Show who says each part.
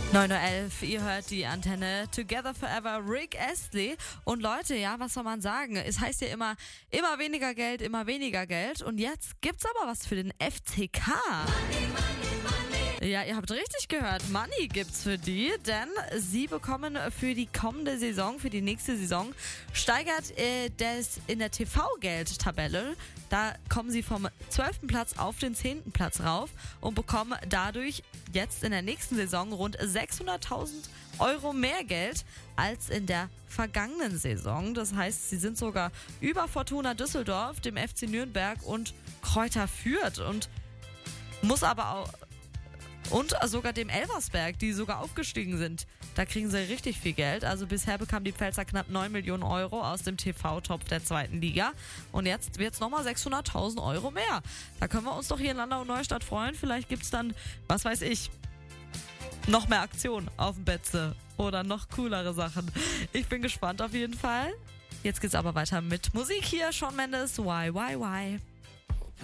Speaker 1: 9:11 Uhr, ihr hört die Antenne Together Forever, Rick Astley. Und Leute, ja, was soll man sagen? Es heißt ja immer weniger Geld, immer weniger Geld. Und jetzt gibt's aber was für den FCK. Ja, ihr habt richtig gehört. Money gibt's für die, denn sie bekommen für die kommende Saison, für die nächste Saison, steigert das in der TV-Geldtabelle. Da kommen sie vom 12. Platz auf den 10. Platz rauf und bekommen dadurch jetzt in der nächsten Saison rund 600.000 Euro mehr Geld als in der vergangenen Saison. Das heißt, sie sind sogar über Fortuna Düsseldorf, dem FC Nürnberg und Kräuter Fürth und sogar dem Elversberg, die sogar aufgestiegen sind. Da kriegen sie richtig viel Geld. Also bisher bekamen die Pfälzer knapp 9 Millionen Euro aus dem TV-Topf der 2. Liga. Und jetzt wird es nochmal 600.000 Euro mehr. Da können wir uns doch hier in Landau und Neustadt freuen. Vielleicht gibt es dann, was weiß ich, noch mehr Aktionen auf dem Betze oder noch coolere Sachen. Ich bin gespannt auf jeden Fall. Jetzt geht's aber weiter mit Musik hier. Shawn Mendes, Why, Why, Why.